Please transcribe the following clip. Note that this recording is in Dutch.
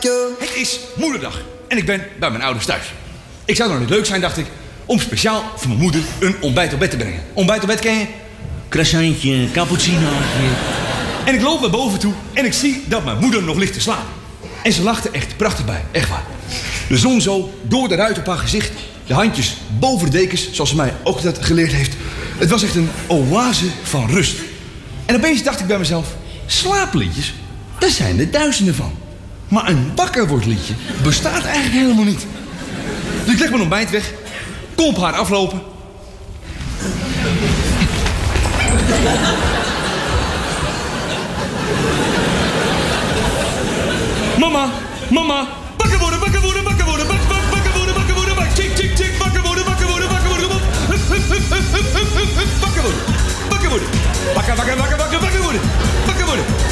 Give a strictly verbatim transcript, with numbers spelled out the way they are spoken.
Het is moederdag en ik ben bij mijn ouders thuis. Ik zou dan niet leuk zijn, dacht ik, om speciaal voor mijn moeder een ontbijt op bed te brengen. Ontbijt op bed ken je? Croissantje, cappuccinootje. En ik loop naar boven toe en ik zie dat mijn moeder nog ligt te slapen. En ze lachte echt prachtig bij, echt waar. De zon zo door de ruit op haar gezicht. De handjes boven de dekens, zoals ze mij ook dat geleerd heeft. Het was echt een oase van rust. En opeens dacht ik bij mezelf, slaapliedjes, daar zijn er duizenden van. Maar een wakker wordt liedje bestaat eigenlijk helemaal niet. Dus ik leg mijn ontbijt weg, kom op haar aflopen. Mama, mama, wakker worden, wakker worden, wakker worden, wakker, wakker, wakker worden, wakker worden, wakker, tik, tik, tik, wakker worden, wakker worden, wakker worden, hup, hup, hup, hup, hup, hup, hup, wakker worden, wakker worden, wakker, wakker, wakker, wakker, wakker worden, wakker worden.